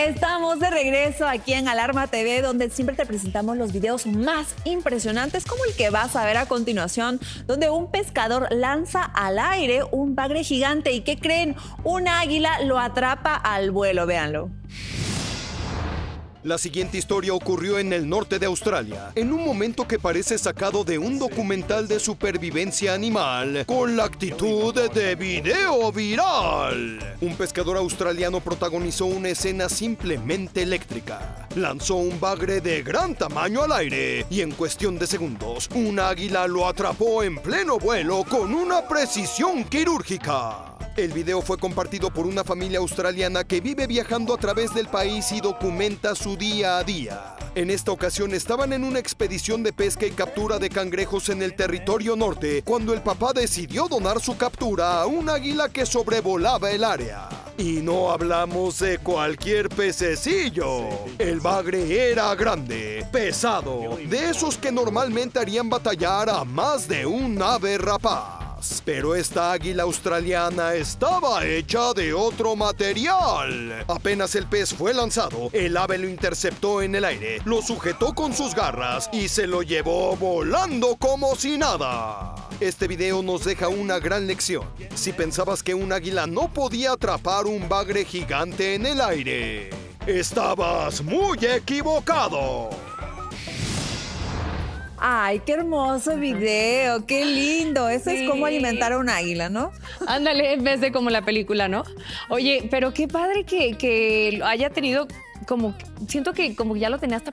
Estamos de regreso aquí en Alarma TV, donde siempre te presentamos los videos más impresionantes, como el que vas a ver a continuación, donde un pescador lanza al aire un bagre gigante y ¿qué creen? Un águila lo atrapa al vuelo, véanlo. La siguiente historia ocurrió en el norte de Australia, en un momento que parece sacado de un documental de supervivencia animal, con la actitud de video viral. Un pescador australiano protagonizó una escena simplemente eléctrica. Lanzó un bagre de gran tamaño al aire y en cuestión de segundos, un águila lo atrapó en pleno vuelo con una precisión quirúrgica. El video fue compartido por una familia australiana que vive viajando a través del país y documenta su día a día. En esta ocasión estaban en una expedición de pesca y captura de cangrejos en el territorio norte, cuando el papá decidió donar su captura a un águila que sobrevolaba el área. Y no hablamos de cualquier pececillo. El bagre era grande, pesado, de esos que normalmente harían batallar a más de un ave rapaz. Pero esta águila australiana estaba hecha de otro material. Apenas el pez fue lanzado, el ave lo interceptó en el aire, lo sujetó con sus garras y se lo llevó volando como si nada. Este video nos deja una gran lección. Si pensabas que un águila no podía atrapar un bagre gigante en el aire, estabas muy equivocado. Ay, qué hermoso video, qué lindo. Eso es como alimentar a un águila, ¿no? Ándale, en vez de como la película, ¿no? Oye, pero qué padre que haya tenido como, siento que como ya lo tenía hasta